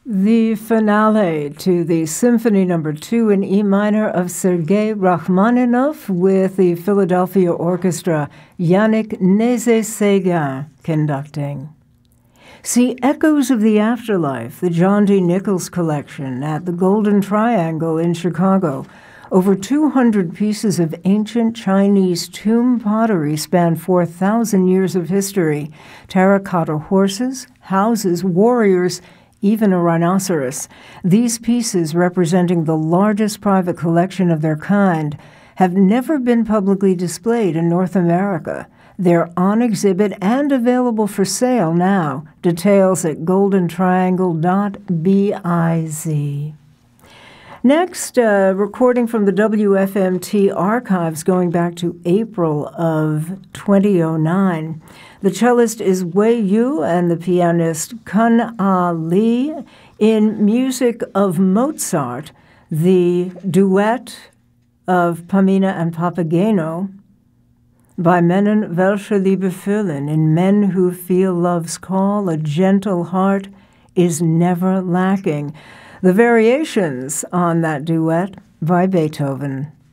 The finale to the Symphony No. 2 in E minor of Sergei Rachmaninoff with the Philadelphia Orchestra, Yannick Nézet-Séguin conducting. See Echoes of the Afterlife, the John D. Nichols collection at the Golden Triangle in Chicago. Over 200 pieces of ancient Chinese tomb pottery span 4,000 years of history. Terracotta horses, houses, warriors, even a rhinoceros. These pieces, representing the largest private collection of their kind, have never been publicly displayed in North America. They're on exhibit and available for sale now. Details at goldentriangle.biz. Next, recording from the WFMT archives going back to April of 2009. The cellist is Wei Yu and the pianist Kun-Ah Lee in music of Mozart, the duet of Pamina and Papageno by Mennen Welche Liebe fühlen. In Men Who Feel Love's Call, a gentle heart is never lacking. The variations on that duet by Beethoven.